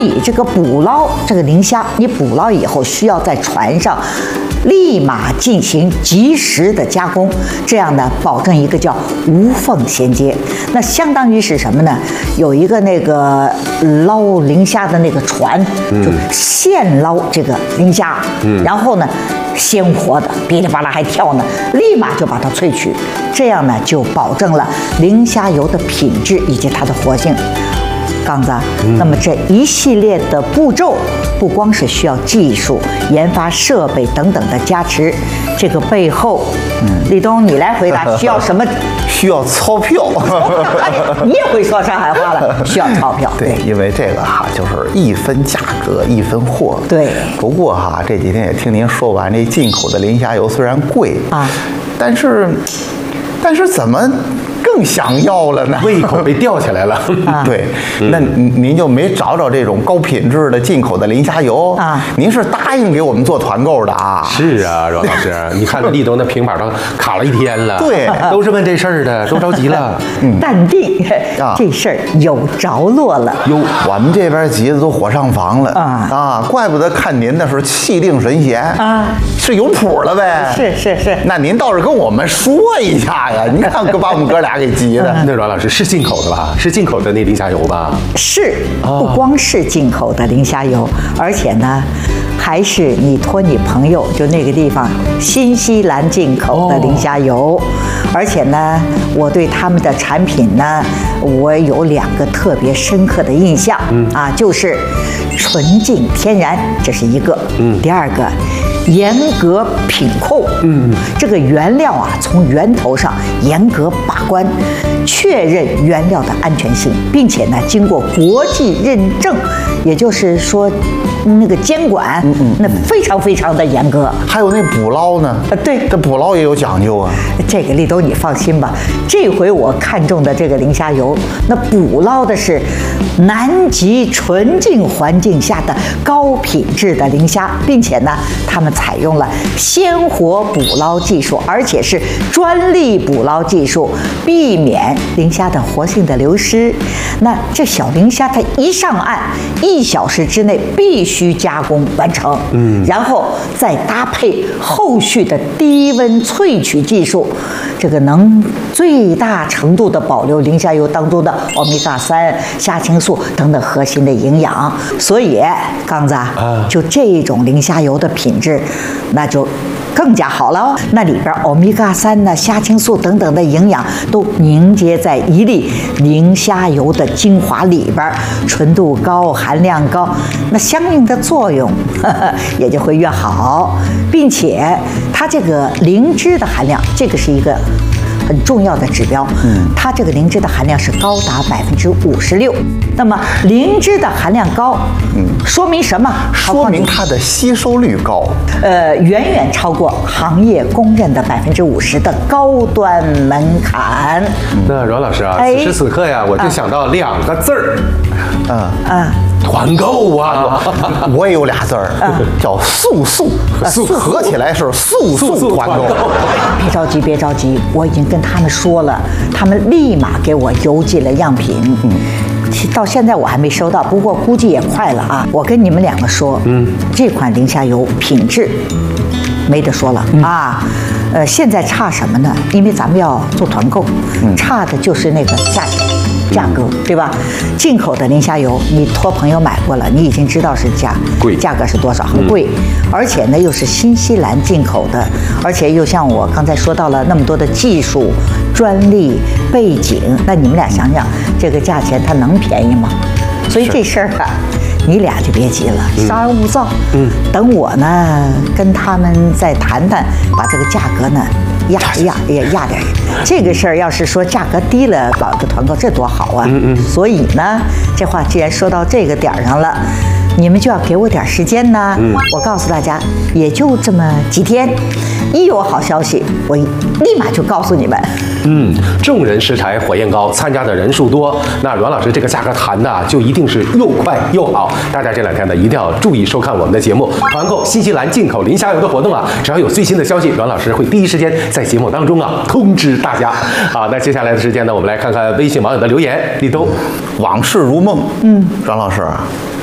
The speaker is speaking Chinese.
以这个捕捞这个磷虾，你捕捞以后需要在船上立马进行及时的加工，这样呢，保证一个叫无缝衔接。那相当于是什么呢？有一个那个捞磷虾的那个船，就现捞这个磷虾，然后呢，鲜活的噼里啪啦还跳呢，立马就把它萃取，这样呢就保证了磷虾油的品质以及它的活性。刚子，那么这一系列的步骤，不光是需要技术、研发设备等等的加持，这个背后，立冬你来回答，需要什么？ 需要钞票。 你也会说上海话了，需要钞票。 对，因为这个就是一分价格一分货。 对。 不过这几天也听您说完，这进口的磷虾油虽然贵但是怎么更想要了呢？ 胃口被吊起来了。 对，那您就没找这种高品质的进口的磷虾油您是答应给我们做团购的啊？ 是啊，阮老师，你看立冬那平板都卡了一天了。 对， 都是问这事儿的，都着急了。 淡定，这事儿有着落了。 哟，我们这边急的都火上房了怪不得看您那是气定神闲是有谱了呗。 是。 那您倒是跟我们说一下呀？您看把我们哥俩给急的。 那阮老师是进口的吧？是进口的那磷虾油吧？ 是，不光是进口的磷虾油，而且呢，还是你托你朋友就那个地方新西兰进口的磷虾油，而且呢，我对他们的产品呢，我有2个特别深刻的印象就是纯净天然，这是一个，第2个。严格品控，这个原料从源头上严格把关，确认原料的安全性，并且呢，经过国际认证，也就是说，那个监管，那非常非常的严格。 还有那捕捞呢？ 对， 这捕捞也有讲究啊。 这个立冬你放心吧，这回我看中的这个磷虾油，那捕捞的是南极纯净环境下的高品质的磷虾，并且呢，他们采用了鲜活捕捞技术，而且是专利捕捞技术，避免磷虾的活性的流失。那这小磷虾它一上岸，1小时之内必须加工完成，然后再搭配后续的低温萃取技术，这个能最大程度的保留磷虾油当中的欧米伽3、虾青素等等核心的营养。所以刚子就这种磷虾油的品质，那就更加好了那里边欧米伽3呢、虾青素等等的营养都凝结在一粒磷虾油的精华里边，纯度高、含量高，那相应的作用也就会越好，并且它这个磷脂的含量，这个是一个很重要的指标，它这个磷脂的含量是高达56%。那么磷脂的含量高，说明什么？ 说明它的吸收率高， 远远超过行业公认的50%的高端门槛。 那阮老师此时此刻呀，我就想到2个字儿，团购啊！ 我也有俩字儿，叫速合起来是速团购。 别着急，别着急，我已经跟他们说了，他们立马给我邮寄了样品。到现在我还没收到，不过估计也快了啊！我跟你们2个说，这款磷虾油品质没得说了现在差什么呢？因为咱们要做团购，差的就是那个价格，对吧？进口的磷虾油，你托朋友买过了，你已经知道是价格是多少，很贵，而且呢又是新西兰进口的，而且又像我刚才说到了那么多的技术、专利背景，那你们俩想想，这个价钱它能便宜吗？所以这事儿你俩就别急了，稍安勿躁。等我呢跟他们再谈谈，把这个价格呢压点。这个事儿要是说价格低了搞个团购，这多好啊！所以呢，这话既然说到这个点儿上了，你们就要给我点时间呢。我告诉大家，也就这么几天，一有好消息，我立马就告诉你们。 众人拾柴火焰高，参加的人数多，那阮老师这个价格谈的就一定是又快又好。大家这2天呢一定要注意收看我们的节目，团购新西兰进口磷虾油的活动只要有最新的消息，阮老师会第一时间在节目当中通知大家。好，那接下来的时间呢，我们来看看微信网友的留言。立冬， 往事如梦。阮老师，